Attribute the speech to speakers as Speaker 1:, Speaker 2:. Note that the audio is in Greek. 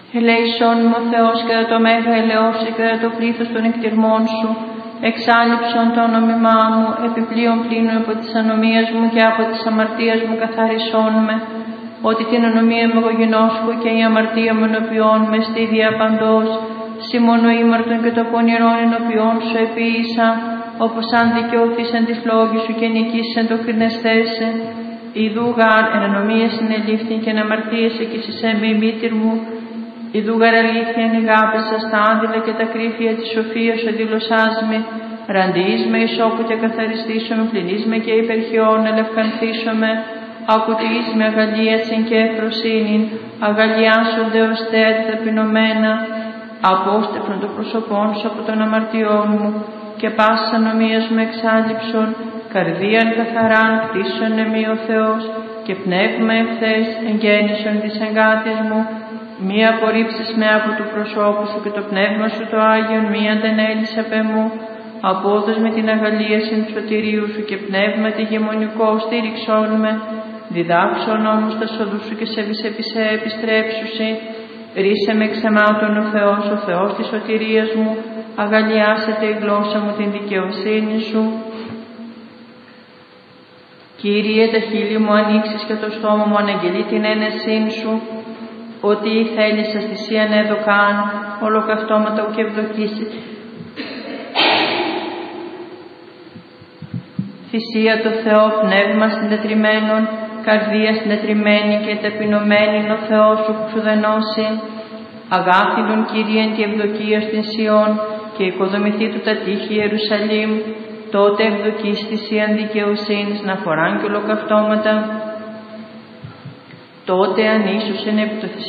Speaker 1: Ελέησόν μου ο Θεός κατά το μέγα ελεός και κατά το πλήθος των εκτιρμών σου. Εξάλληψον το όνομά μου, επιπλέον πλήνω από της ανομίας μου και από της αμαρτίας μου καθαρισόν με. Ότι την ανομία μου εγώ γινώσκω και η αμαρτία μου ενωπιών με στη διαπαντός. Σήμωνο ήμαρτον και το πονηρόν ενωπιών σου επίησα, όπως αν δικαιωθήσαν της λόγης σου και νικήσαν το κρινεστέσε. Ιδού γάρ εν ανομία συνελήφθη και εν αμαρτίες εκείσισέ με η μήτηρ μου. Ιδού γαρ αλήθεια εν αγάπησα στα άδειλα και τα κρύφια της σοφίας σου δήλωσάς με. Ραντιείς με ισόπου και καθαριστήσω με, πληνείς με και υπερχιών ελευκανθήσω με. Ακουτιείς με αγαλίασιν και εφροσύνην, αγαλιάσονται ως τέτη ταπεινωμένα. Απόστευσον το πρόσωπόν σου από των αμαρτιών μου και πάσης ανομίας μου εξάλληψον. Καρδίαν καθαράν κτίσον εμεί ο Θεός και πνεύμα ευθές εγγέννησον της εγκάτης μου. Μη απορρίψεις με από του προσώπου σου και το πνεύμα σου το Άγιον μη αντενέλεις απ' εμού. Απόδος με την αγαλίαση του σωτηρίου σου και πνεύμα τη γεμονικό στήριξόν με. Διδάξον όμως τα σοδού σου και σε βυσεπισέ επιστρέψουσι. Ρίσε με ξεμάτων ο Θεός της σωτηρίας μου. Αγαλιάσετε η γλώσσα μου την δικαιοσύνη σου. Κύριε, τα χείλη μου ανοίξεις και το στόμα μου αναγγελεί την ένεσήν σου. Ότι θέλεις αστησίαν έδωκαν, ολοκαυτώματα ουκ ευδοκίσει. Θυσία το Θεό, πνεύμα συντετριμένων, καρδία συντετριμένη και ταπεινωμένη ο Θεός σου που σου δενώσει. Αγάπηλον Κύριε και ευδοκία στην Σιών και οικοδομηθεί του τα τείχη Ιερουσαλήμ. Τότε ευδοκείς θυσίαν δικαιοσύνης να φοράν και ολοκαυτώματα. Τότε ανίσωσεν επί το